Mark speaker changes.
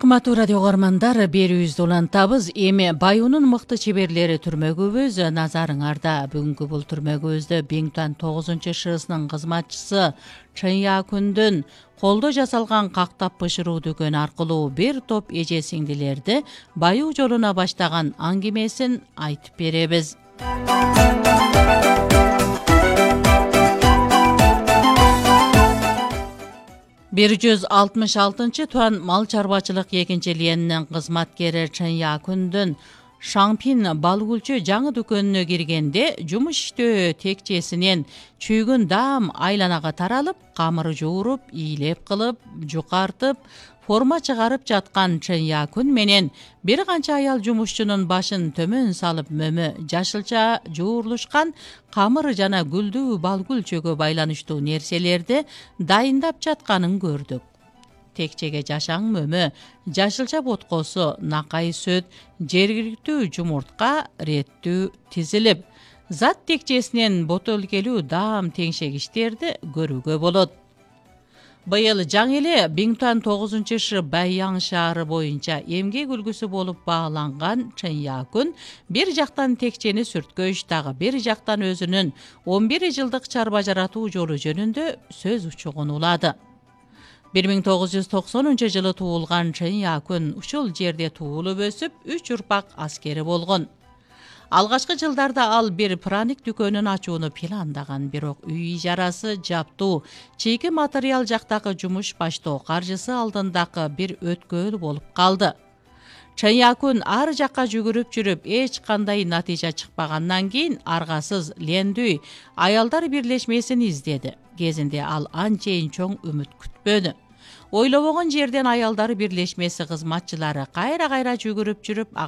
Speaker 1: Кыматтуу радио угармандар, берүүбүздү улантабыз. Эми Байуунун мыкты чеберлери түрмөгүбүз назарыңарда. Бүгүнкү бул түрмөгүбүздө Бингтуан 9-ШСынын кызматчысы Чын Якундун колдо жасалган кактап бышыруу дүкөнү аркылуу бир топ эже сиңдилерди баюу жолуна баштаган аңгемесин айтып беребиз. 166 туан мал чарбачылык экинчилиенинин кызматкери Чын Якундун Шаңпин балгүлчү жаңы дүкөнүнө киргенде жумуш иштөө текчесинен чүйгүн даам айланага таралып, камыры жууруп, ийлеп кылып, жукартып, форма чыгарып жаткан Чын Якун менен бир канча аял жумушчунун башын төмөн салып мөмө жашылча жуурулушкан камыр жана гүлдүү балгүлчөгө байланыштуу нерселерди дайындап жатканын көрдүк. Текчеге жашаң мөмө, жашылча боткосу, накай сөт, жергиликтүү жумуртка реттүү тизилип, зат текчесинен ботөлкелүү даам теңшегичтерди көрүүгө болот. Быйыл жаңы эле Бингтуан 9-ШС Байяң шаары боюнча эмгек үлгүсү болуп бааланган Чын Якун бир жактан текчени сүрткөч, дагы бир жактан өзүнүн 11 жылдык чарба жаратуу жолу жөнүндө сөз учугун улады. 1990 жылы туулган Чын Якун ушул жерде туулуп өсүп, 3 урпак аскери болгон. Алгачкы жылдарда ал бир праник дүкөнүн ачууну пландаган, бирок үй ижарасы, жаптуу, чийки материал жактагы жумуш баштоо каржысы алдындагы бир өткөөл болуп калды. Чын Якун ар жакка жүгүрүп жүрүп, эч кандай натыйжа чыкпагандан кийин аргасыз Лендүй аялдар бирлешмесин издеди. Кезинде ал анчейин чоң үмүт күтпөдү. Ойлобогон жерден аялдар бирлешмеси кызматчылары кайра-кайра жүгүрүп жүрүп